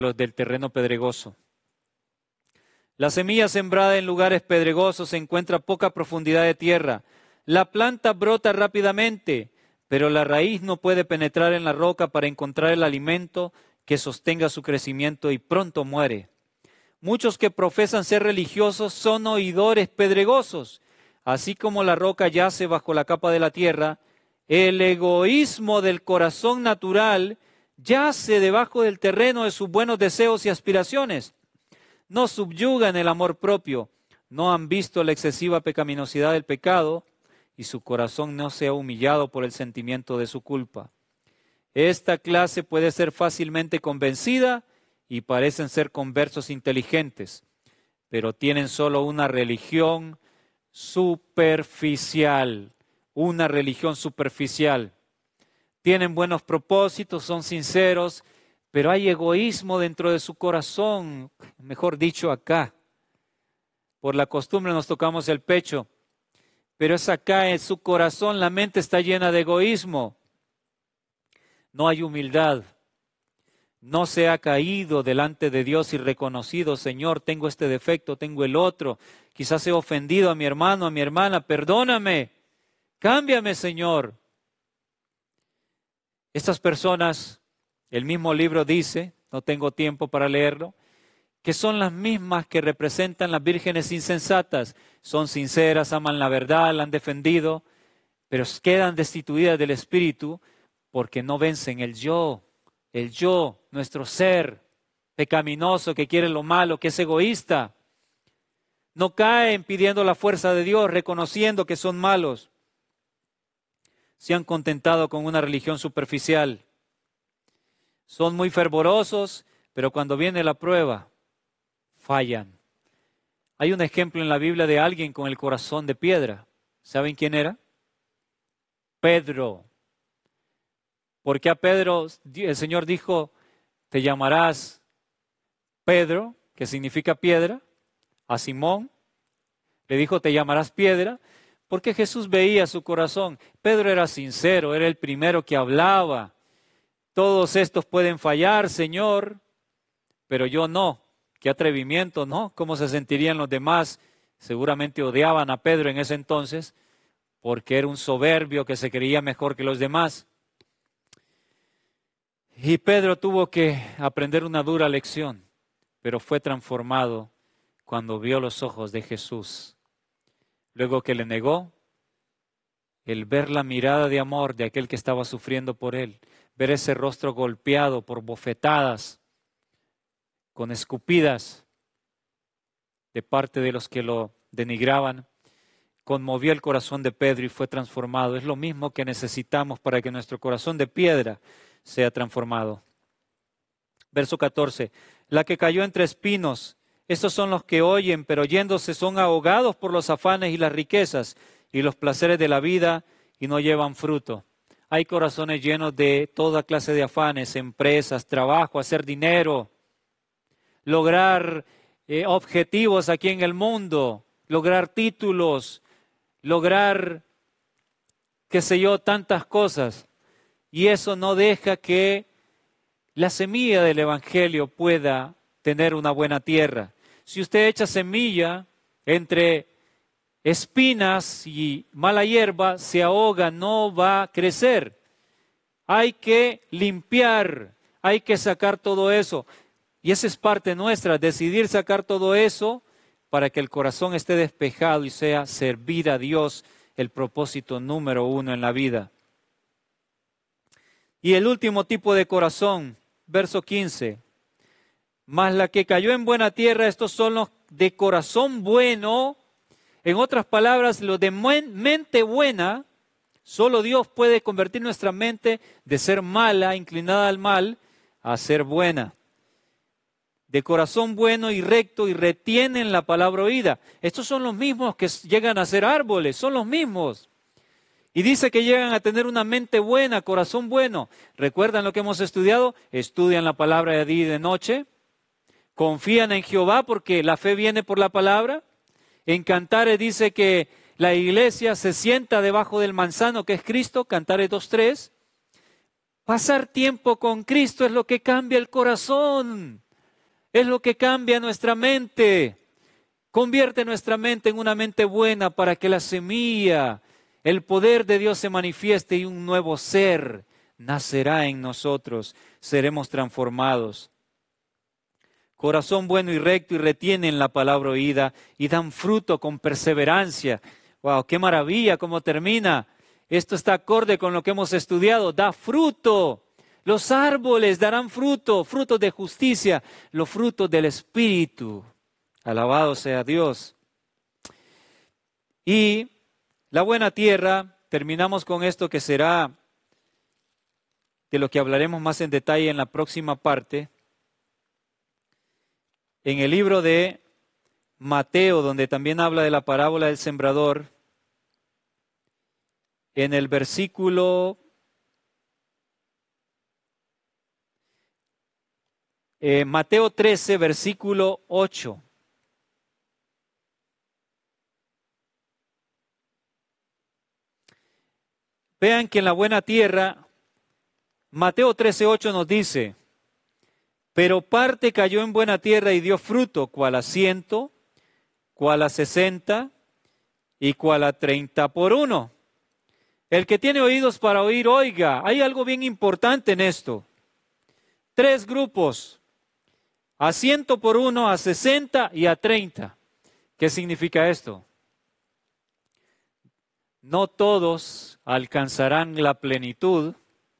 los del terreno pedregoso. La semilla sembrada en lugares pedregosos encuentra poca profundidad de tierra. La planta brota rápidamente, pero la raíz no puede penetrar en la roca para encontrar el alimento que sostenga su crecimiento y pronto muere. Muchos que profesan ser religiosos son oidores pedregosos. Así como la roca yace bajo la capa de la tierra, el egoísmo del corazón natural yace debajo del terreno de sus buenos deseos y aspiraciones. No subyugan el amor propio, no han visto la excesiva pecaminosidad del pecado y su corazón no se ha humillado por el sentimiento de su culpa. Esta clase puede ser fácilmente convencida y parecen ser conversos inteligentes, pero tienen solo una religión superficial, Tienen buenos propósitos, son sinceros, pero hay egoísmo dentro de su corazón, mejor dicho acá. Por la costumbre nos tocamos el pecho, pero es acá en su corazón, la mente está llena de egoísmo. No hay humildad. No se ha caído delante de Dios y reconocido, Señor, tengo este defecto, tengo el otro. Quizás he ofendido a mi hermano, a mi hermana, perdóname, cámbiame, Señor. Estas personas, el mismo libro dice, no tengo tiempo para leerlo, que son las mismas que representan las vírgenes insensatas. Son sinceras, aman la verdad, la han defendido, pero quedan destituidas del espíritu porque no vencen el yo, nuestro ser pecaminoso que quiere lo malo, que es egoísta. No caen pidiendo la fuerza de Dios, reconociendo que son malos. Se han contentado con una religión superficial. Son muy fervorosos, pero cuando viene la prueba, fallan. Hay un ejemplo en la Biblia de alguien con el corazón de piedra. ¿Saben quién era? Pedro. Porque a Pedro el Señor dijo, te llamarás Pedro, que significa piedra. A Simón le dijo, te llamarás piedra, porque Jesús veía su corazón. Pedro era sincero, era el primero que hablaba. Todos estos pueden fallar, Señor, pero yo no. Qué atrevimiento, ¿no? ¿Cómo se sentirían los demás? Seguramente odiaban a Pedro en ese entonces, porque era un soberbio que se creía mejor que los demás. Y Pedro tuvo que aprender una dura lección, pero fue transformado cuando vio los ojos de Jesús. Luego que le negó, el ver la mirada de amor de aquel que estaba sufriendo por él, ver ese rostro golpeado por bofetadas, con escupidas de parte de los que lo denigraban, conmovió el corazón de Pedro y fue transformado. Es lo mismo que necesitamos para que nuestro corazón de piedra sea transformado. Verso 14. La que cayó entre espinos, estos son los que oyen, pero oyéndose son ahogados por los afanes y las riquezas y los placeres de la vida y no llevan fruto. Hay corazones llenos de toda clase de afanes, empresas, trabajo, hacer dinero, lograr objetivos aquí en el mundo, lograr títulos, lograr, qué sé yo, tantas cosas. Y eso no deja que la semilla del Evangelio pueda tener una buena tierra. Si usted echa semilla entre espinas y mala hierba, se ahoga, no va a crecer. Hay que limpiar, hay que sacar todo eso. Y esa es parte nuestra, decidir sacar todo eso para que el corazón esté despejado y sea servir a Dios el propósito número 1 en la vida. Y el último tipo de corazón, verso 15. Mas la que cayó en buena tierra, estos son los de corazón bueno. En otras palabras, los de mente buena, solo Dios puede convertir nuestra mente de ser mala, inclinada al mal, a ser buena. De corazón bueno y recto y retienen la palabra oída. Estos son los mismos que llegan a ser árboles, son los mismos. Y dice que llegan a tener una mente buena, corazón bueno. ¿Recuerdan lo que hemos estudiado? Estudian la palabra de día y de noche. Confían en Jehová porque la fe viene por la palabra. En Cantares dice que la iglesia se sienta debajo del manzano que es Cristo, Cantares 2:3. Pasar tiempo con Cristo es lo que cambia el corazón. Es lo que cambia nuestra mente. Convierte nuestra mente en una mente buena para que la semilla, el poder de Dios se manifieste y un nuevo ser nacerá en nosotros. Seremos transformados. Corazón bueno y recto y retienen la palabra oída y dan fruto con perseverancia. ¡Wow! ¡Qué maravilla cómo termina! Esto está acorde con lo que hemos estudiado. Da fruto. Los árboles darán fruto, frutos de justicia, los frutos del Espíritu. Alabado sea Dios. Y la buena tierra, terminamos con esto que será de lo que hablaremos más en detalle en la próxima parte. En el libro de Mateo, donde también habla de la parábola del sembrador, en el versículo Mateo 13, versículo 8. Vean que en la buena tierra, Mateo 13:8 nos dice, pero parte cayó en buena tierra y dio fruto, cual a 100, cual a 60 y cual a 30 por uno. El que tiene oídos para oír, oiga. Hay algo bien importante en esto. 3 grupos, a 100 por uno, a 60 y a 30. ¿Qué significa esto? No todos alcanzarán la plenitud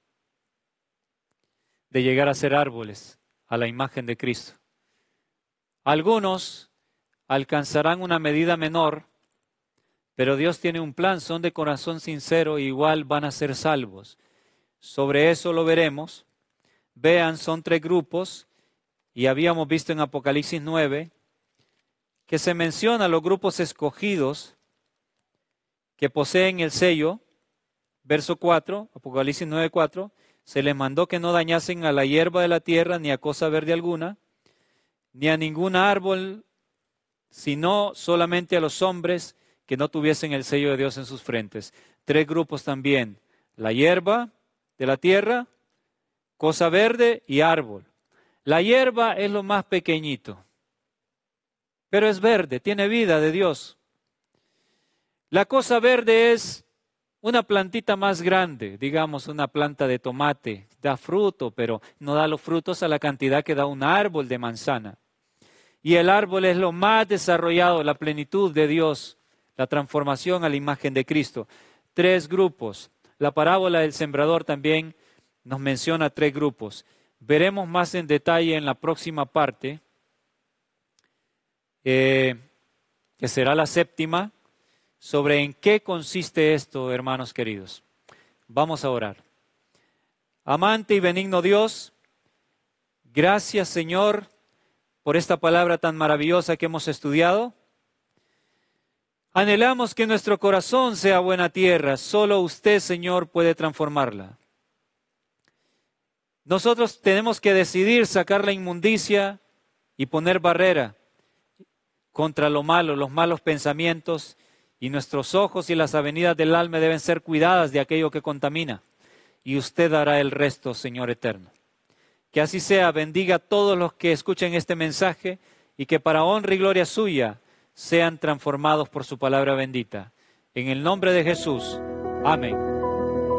de llegar a ser árboles a la imagen de Cristo. Algunos alcanzarán una medida menor, pero Dios tiene un plan, son de corazón sincero e igual van a ser salvos. Sobre eso lo veremos. Vean, son 3 grupos y habíamos visto en Apocalipsis 9 que se menciona los grupos escogidos que poseen el sello. Verso 4, Apocalipsis 9:4, se les mandó que no dañasen a la hierba de la tierra, ni a cosa verde alguna, ni a ningún árbol, sino solamente a los hombres que no tuviesen el sello de Dios en sus frentes. 3 grupos también, la hierba de la tierra, cosa verde y árbol. La hierba es lo más pequeñito, pero es verde, tiene vida de Dios. La cosa verde es una plantita más grande, digamos una planta de tomate, da fruto, pero no da los frutos a la cantidad que da un árbol de manzana. Y el árbol es lo más desarrollado, la plenitud de Dios, la transformación a la imagen de Cristo. 3 grupos. La parábola del sembrador también nos menciona 3 grupos. Veremos más en detalle en la próxima parte, que será la 7ª, sobre en qué consiste esto, hermanos queridos. Vamos a orar. Amante y benigno Dios, gracias Señor por esta palabra tan maravillosa que hemos estudiado. Anhelamos que nuestro corazón sea buena tierra. Solo usted, Señor, puede transformarla. Nosotros tenemos que decidir sacar la inmundicia y poner barrera contra lo malo, los malos pensamientos, y nuestros ojos y las avenidas del alma deben ser cuidadas de aquello que contamina. Y usted hará el resto, Señor eterno. Que así sea, bendiga a todos los que escuchen este mensaje y que para honra y gloria suya sean transformados por su palabra bendita. En el nombre de Jesús. Amén.